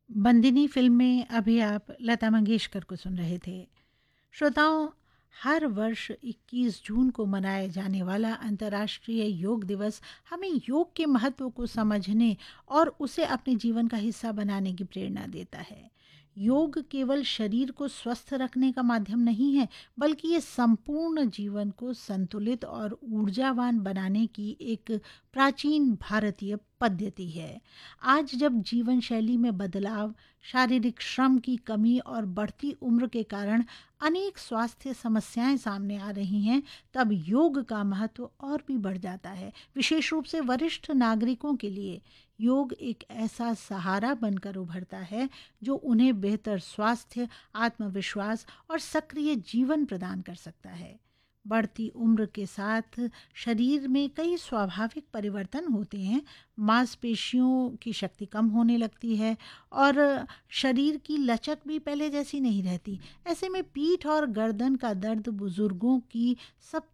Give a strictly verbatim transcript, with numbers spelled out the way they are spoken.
Bandini film में अभी आप लता मंगेशकर को सुन रहे थे। श्रोताओं, हर वर्ष इक्कीस जून को मनाया जाने वाला अंतर्राष्ट्रीय योग दिवस हमें योग के महत्व को समझने और उसे अपने जीवन का हिस्सा बनाने की प्रेरणा देता है। योग केवल शरीर को स्वस्थ रखने का माध्यम नहीं है, बल्कि ये संपूर्ण जीवन को संतुलित और ऊर्जावान बनाने की एक प्राचीन भारतीय पद्धति है। आज जब जीवन शैली में बदलाव, शारीरिक श्रम की कमी और बढ़ती उम्र के कारण अनेक स्वास्थ्य समस्याएं सामने आ रही हैं, तब योग का महत्व और भी बढ़ जाता है। विशेष रूप से वरिष्ठ नागरिकों के लिए योग एक ऐसा सहारा बनकर उभरता है जो उन्हें बेहतर स्वास्थ्य, आत्मविश्वास और सक्रिय जीवन प्रदान कर सकता है। बढ़ती उम्र के साथ शरीर में कई स्वाभाविक परिवर्तन होते हैं। मांसपेशियों की शक्ति कम होने लगती है और शरीर की लचक भी पहले जैसी नहीं रहती। ऐसे में पीठ और गर्दन का दर्द बुजुर्गों की सब